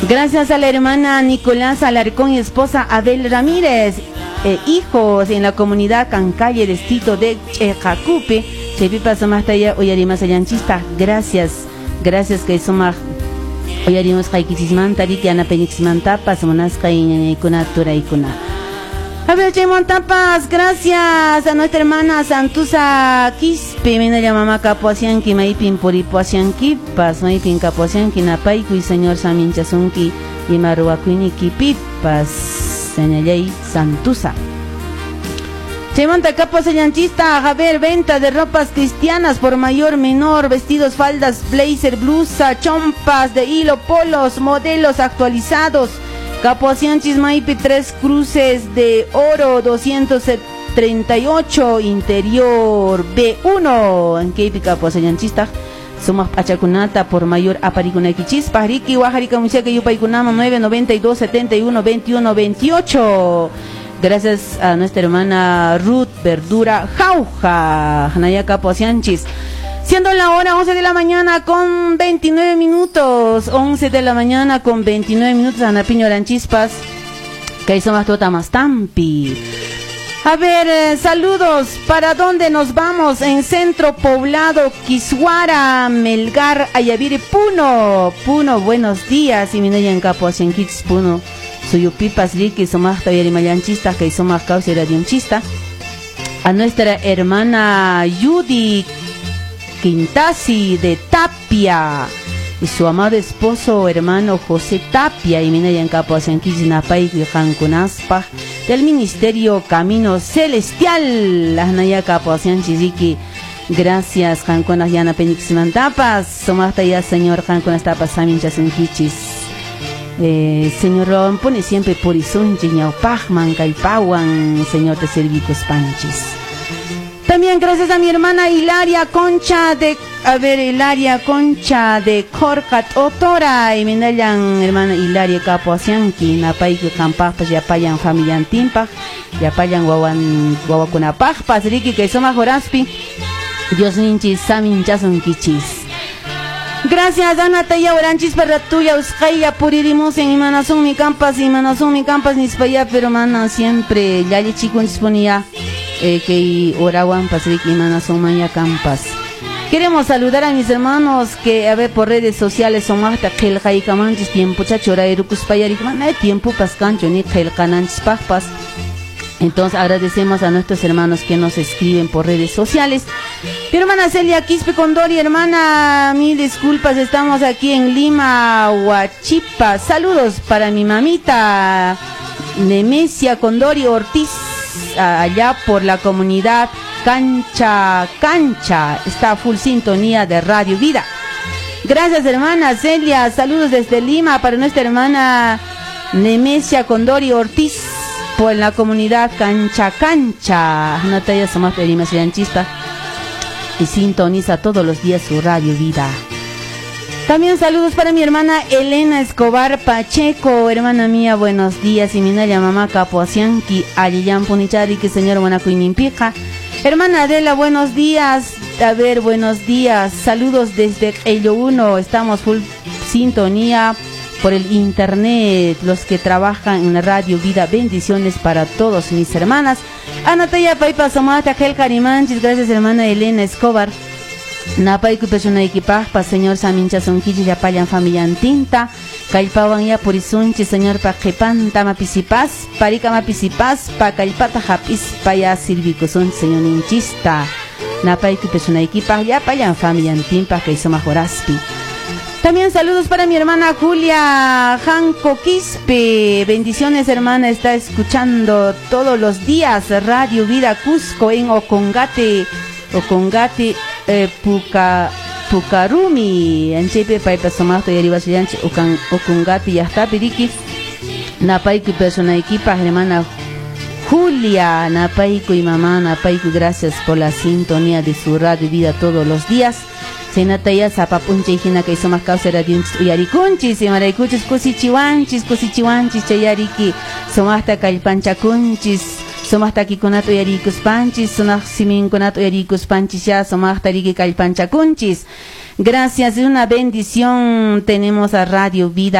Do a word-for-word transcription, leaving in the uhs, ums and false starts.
Gracias a la hermana Nicolás Alarcón y esposa Abel Ramírez, eh, hijos en la comunidad Cancalle, distrito de Chejacupe, Chepipa Somastaya Oyarima Sayanchista. Gracias, gracias que somos Oyarimos Jaikitisman, Tariki Ana Peniximantapa, Somonasca y Kunatura y Kuna. A ver, Chemontapas, gracias a nuestra hermana Santusa Quispe, Menaya Mamá Capuasianqui, Maipin Puripuasianqui, Pas, Maipin Capuasianqui, Napaiku y señor Saminchasunki, y Maruacuiniqui Pipas, Señalay Santusa. Chemonta Capuasianchista, a ver, venta de ropas cristianas por mayor, menor, vestidos, faldas, blazer, blusa, chompas de hilo, polos, modelos actualizados. Capuasianchis Maipi, tres cruces de oro, doscientos treinta y ocho, interior B uno. En Keipi Capuasianchista, somos Pachacunata por mayor aparicunaquichis, Pariki, Oaxaca, Musiaca, Yupaikunama, nueve noventa y dos, setenta y uno, veintiuno, veintiocho. Gracias a nuestra hermana Ruth Verdura Jauja, Hanaya Capuasianchis. Siendo la hora once de la mañana con veintinueve minutos, once de la mañana con veintinueve minutos, Ana Piño Aranchispas, que hizo más tota más tampi. A ver, eh, saludos, ¿para dónde nos vamos? En Centro Poblado, Quishuara, Melgar, Ayaviri, Puno. Puno, buenos días, y Minayan Capuasianquis, Puno. Suyo pipas liqui, somos tayari mayanchista, que hizo más causa radionchista. A nuestra hermana Judy Quintasi de Tapia y su amado esposo hermano José Tapia y Minayan Capuasianquis Napay Jankunaspa del Ministerio Camino Celestial Ahnaya Capuasianchis. Gracias Jankunas Yana Penixmantapas somasta ya señor Jankunas Tapas Saminchasunkichis. Eh, señor Ron pone siempre por isunchi ñaupajman kaipawan señor de servicos panchis. También gracias a mi hermana Hilaria Concha de, a ver, Hilaria Concha de Corcat Otora y Minayan hermana Hilaria Capuasianqui, Napaiku Campajpas, Yapayan Familian Timpaj, Yapayan Wawan Wawakunapajpas, Riki que soma Joraspi, Dios ninchis, Samin Chasunkichis. Gracias, Ana Taya Oranchis para tuya, Euskaya, Puririmos en Imanazón mi campas, Imanazón mi campas, Nispaya, pero mana siempre, ya le chico disponía. Eh, que orawan pasrik imana son maya campas. Queremos saludar a mis hermanos que a ver por redes sociales son hasta que el jaicamanchis tiempo chachora erucus payari no hay tiempo pascancho ni que el cananchis pajpas. Entonces agradecemos a nuestros hermanos que nos escriben por redes sociales. Mi hermana Celia Quispe Condori, hermana, mil disculpas, estamos aquí en Lima, Huachipa. Saludos para mi mamita Nemesia Condori Ortiz, allá por la comunidad Cancha Cancha, está a full sintonía de Radio Vida. Gracias hermana Celia, saludos desde Lima para nuestra hermana Nemesia Condori Ortiz por la comunidad Cancha Cancha. Natalia somos de Lima Cianchista y sintoniza todos los días su Radio Vida. También saludos para mi hermana Elena Escobar Pacheco, hermana mía, buenos días. Y mi naya mamá Capuasianqui, Ayayán Punichari, que señor Guanacuinimpija. Hermana Adela, buenos días. A ver, buenos días. Saludos desde Ello uno. Estamos full sintonía por el internet. Los que trabajan en la Radio Vida, bendiciones para todos mis hermanas. Anataya Paipa Somata, Gel Carimanchis, gracias hermana Elena Escobar. Napaiku persona equipajpa, señor Samincha Sonquillo, ya payan familia antinta, Caipawan ya purisunchi, señor Paquepanta, Mapisipas, Parica Mapisipas, Pacaipata Japis, Paya Silvicosun, señor Ninchista. Napaiku persona equipaj, ya payan familia antinta, que hizo majoraspi. También saludos para mi hermana Julia Janco Quispe. Bendiciones, hermana, está escuchando todos los días Radio Vida Cusco en Ocongate, Ocongate. Eh, Puca, Pucarumi, Anchepe, Paipa Somato y Aribasianche, Okungati, Yasta Piriki, Napaiku, persona equipa, hermana Julia, Napaiku y mamá, Napaiku, gracias por la sintonía de su Radio Vida todos los días. Senataya, Zapapunche, Hina, que hizo más causa de Yaricunchis, y Maraicuchis, Cusichiwanchis, Cusichiwanchis, Chayariki, Somasta Calpanchacunchis. Somasta Kikunato Yaricus Panchis, Sonach Simin Kunato Yaricus Panchis, ya Somasta Riki Calpanchacunchis. Gracias, es una bendición. Tenemos a Radio Vida